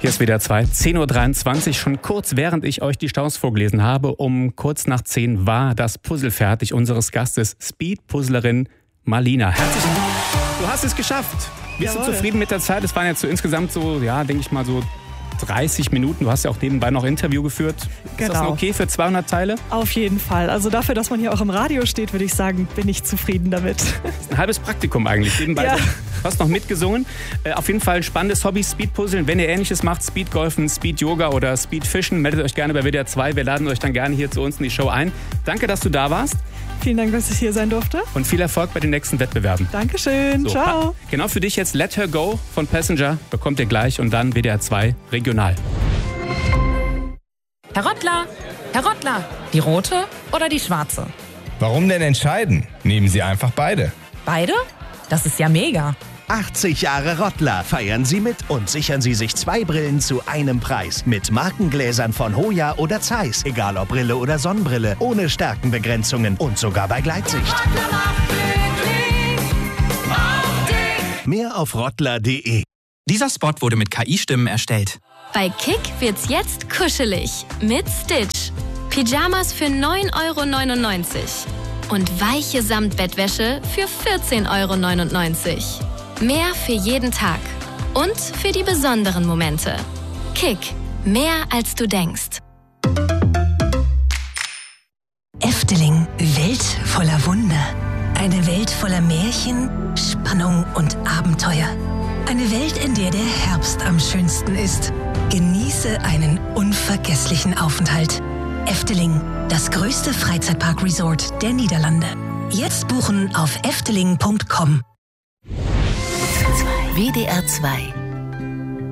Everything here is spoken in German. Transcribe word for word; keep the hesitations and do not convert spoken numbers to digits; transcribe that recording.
Hier ist W D R zwei, zehn Uhr dreiundzwanzig, schon kurz während ich euch die Staus vorgelesen habe. Um kurz nach zehn war das Puzzle fertig unseres Gastes, Speed-Puzzlerin Marlina. Herzlich, du hast es geschafft. Bist Jawohl. du zufrieden mit der Zeit? Es waren jetzt so insgesamt so, ja, denke ich mal so dreißig Minuten. Du hast ja auch nebenbei noch Interview geführt. Ist Genau. das denn okay für zweihundert Teile? Auf jeden Fall. Also dafür, dass man hier auch im Radio steht, würde ich sagen, bin ich zufrieden damit. Das ist ein halbes Praktikum eigentlich. Nebenbei Ja. hast noch mitgesungen. Äh, auf jeden Fall ein spannendes Hobby, Speedpuzzeln. Wenn ihr Ähnliches macht, Speedgolfen, Speed-Yoga oder Speedfischen, meldet euch gerne bei W D R zwei. Wir laden euch dann gerne hier zu uns in die Show ein. Danke, dass du da warst Vielen Dank, dass ich hier sein durfte. und viel Erfolg bei den nächsten Wettbewerben. Dankeschön. So, Ciao. ha- Genau für dich jetzt Let Her Go von Passenger. Bekommt ihr gleich und dann W D R zwei regional. Herr Rottler, Herr Rottler, die rote oder die schwarze? Warum denn entscheiden? Nehmen Sie einfach beide. Beide? Das ist ja mega. achtzig Jahre Rottler feiern Sie mit und sichern Sie sich zwei Brillen zu einem Preis. Mit Markengläsern von Hoya oder Zeiss. Egal ob Brille oder Sonnenbrille. Ohne Stärkenbegrenzungen und sogar bei Gleitsicht. Mehr auf rottler punkt de. Dieser Spot wurde mit K I-Stimmen erstellt. Bei Kick wird's jetzt kuschelig mit Stitch. Pyjamas für neun Euro neunundneunzig und weiche Samtbettwäsche für vierzehn Euro neunundneunzig. Mehr für jeden Tag und für die besonderen Momente. Kick, mehr als du denkst. Efteling, Welt voller Wunder. Eine Welt voller Märchen, Spannung und Abenteuer. Eine Welt, in der der Herbst am schönsten ist. Genieße einen unvergesslichen Aufenthalt. Efteling, das größte Freizeitpark-Resort der Niederlande. Jetzt buchen auf efteling punkt com. W D R zwei